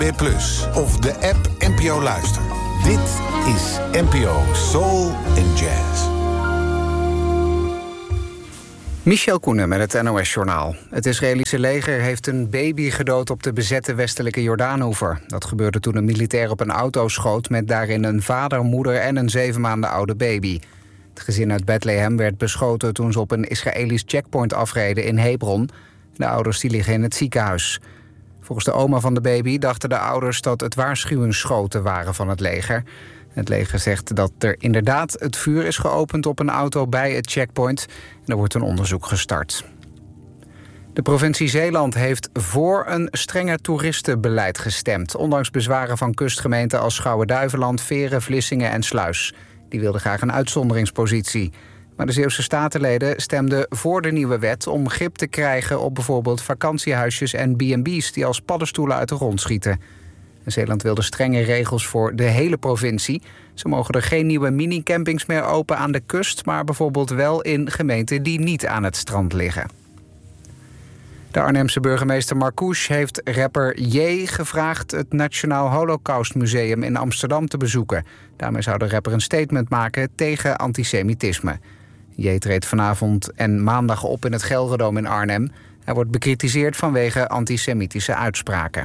B+ of de app NPO Luister. Dit is NPO Soul & Jazz. Michel Koenen met het NOS-journaal. Het Israëlische leger heeft een baby gedood op de bezette westelijke Jordaanoever. Dat gebeurde toen een militair op een auto schoot met daarin een vader, moeder en een 7 maanden oude baby. Het gezin uit Bethlehem werd beschoten toen ze op een Israëlisch checkpoint afreden in Hebron. De ouders die liggen in het ziekenhuis. Volgens de oma van de baby dachten de ouders dat het waarschuwingsschoten waren van het leger. Het leger zegt dat er inderdaad het vuur is geopend op een auto bij het checkpoint. En er wordt een onderzoek gestart. De provincie Zeeland heeft voor een strenger toeristenbeleid gestemd. Ondanks bezwaren van kustgemeenten als Schouwen-Duiveland, Veren, Vlissingen en Sluis. Die wilden graag een uitzonderingspositie. Maar de Zeeuwse statenleden stemden voor de nieuwe wet om grip te krijgen op bijvoorbeeld vakantiehuisjes en B&B's die als paddenstoelen uit de grond schieten. Zeeland wilde strenge regels voor de hele provincie. Zo mogen er geen nieuwe minicampings meer open aan de kust, maar bijvoorbeeld wel in gemeenten die niet aan het strand liggen. De Arnhemse burgemeester Marcouch heeft rapper J gevraagd het Nationaal Holocaustmuseum in Amsterdam te bezoeken. Daarmee zou de rapper een statement maken tegen antisemitisme. J treedt vanavond en maandag op in het Gelredome in Arnhem. Hij wordt bekritiseerd vanwege antisemitische uitspraken.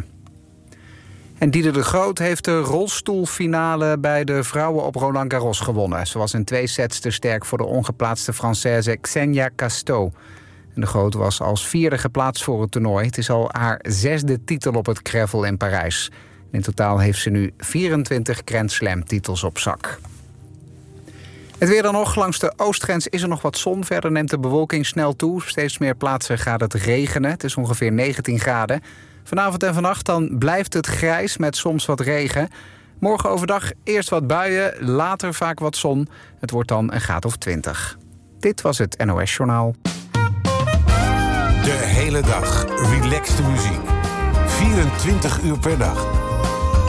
En Dieder de Groot heeft de rolstoelfinale bij de vrouwen op Roland Garros gewonnen. Ze was in 2 sets te sterk voor de ongeplaatste Française Xenia Casteau. En de Groot was als 4e geplaatst voor het toernooi. Het is al haar 6e titel op het gravel in Parijs. In totaal heeft ze nu 24 Grand Slam titels op zak. Het weer dan nog. Langs de oostgrens is er nog wat zon. Verder neemt de bewolking snel toe. Op steeds meer plaatsen gaat het regenen. Het is ongeveer 19 graden. Vanavond en vannacht dan blijft het grijs met soms wat regen. Morgen overdag eerst wat buien, later vaak wat zon. Het wordt dan een graad of 20. Dit was het NOS Journaal. De hele dag relaxte muziek. 24 uur per dag.